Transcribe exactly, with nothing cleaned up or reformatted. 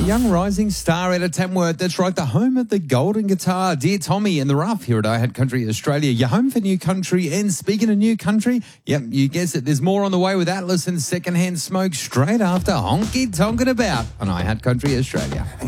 Young rising star out of Tamworth. That's right, the home of the golden guitar. Dear Tommy in the rough here at I Had Country Australia. You're home for new country. And speaking of new country, yep, you guess it. There's more on the way with Atlas and Secondhand Smoke straight after Honky Tonkin' About on I Had Country Australia.